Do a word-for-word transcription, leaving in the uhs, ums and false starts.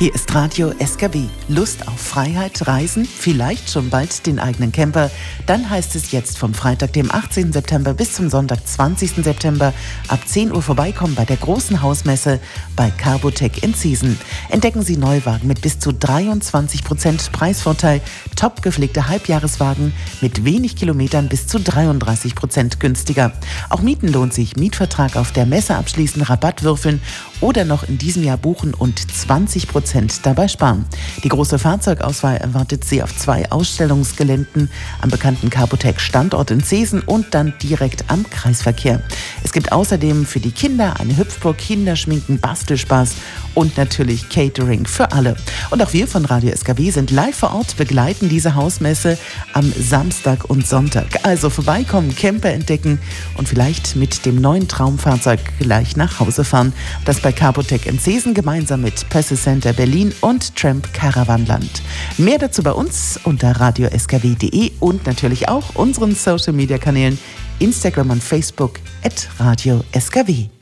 Hier ist Radio S K W. Lust auf Freiheit, Reisen, vielleicht schon bald den eigenen Camper? Dann heißt es jetzt vom Freitag, dem achtzehnten September bis zum Sonntag, zwanzigsten September ab zehn Uhr vorbeikommen bei der großen Hausmesse bei Carbotec in Ziesen. Entdecken Sie Neuwagen mit bis zu dreiundzwanzig Prozent Preisvorteil, top gepflegte Halbjahreswagen mit wenig Kilometern bis zu dreiunddreißig Prozent günstiger. Auch Mieten lohnt sich. Mietvertrag auf der Messe abschließen, Rabatt würfeln oder noch in diesem Jahr buchen und zwanzig Prozent dabei sparen. Die große Fahrzeugauswahl erwartet Sie auf zwei Ausstellungsgeländen am bekannten Carbotec Standort in Zeesen und dann direkt am Kreisverkehr. Es gibt außerdem für die Kinder eine Hüpfburg, Kinderschminken, Bastelspaß und natürlich Catering für alle. Und auch wir von Radio S K W sind live vor Ort, begleiten diese Hausmesse am Samstag und Sonntag. Also vorbeikommen, Camper entdecken und vielleicht mit dem neuen Traumfahrzeug gleich nach Hause fahren. Das bei Carbotec in Zeesen gemeinsam mit Pösse Center Berlin und Tramp Caravanland. Mehr dazu bei uns unter radio s k w punkt d e und natürlich auch unseren Social Media Kanälen Instagram und Facebook at Radio S K W.